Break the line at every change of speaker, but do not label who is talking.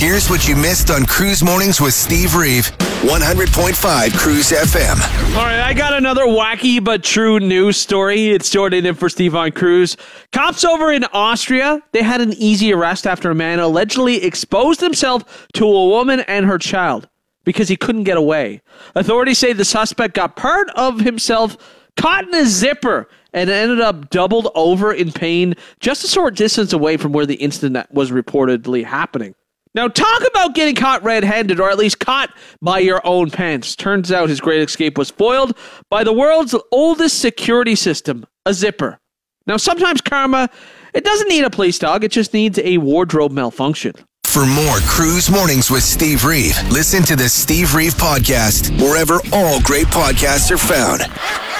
Here's what you missed on Cruise Mornings with Steve Reeve. 100.5 Cruise FM.
All right, I got another wacky but true news story. It's Jordan in for Steve on Cruise. Cops over in Austria, they had an easy arrest after a man allegedly exposed himself to a woman and her child because he couldn't get away. Authorities say the suspect got part of himself caught in a zipper and ended up doubled over in pain just a short distance away from where the incident was reportedly happening. Now, talk about getting caught red-handed, or at least caught by your own pants. Turns out his great escape was foiled by the world's oldest security system, a zipper. Now, sometimes karma, it doesn't need a police dog, it just needs a wardrobe malfunction.
For more Cruise Mornings with Steve Reeve, listen to the Steve Reeve Podcast wherever all great podcasts are found.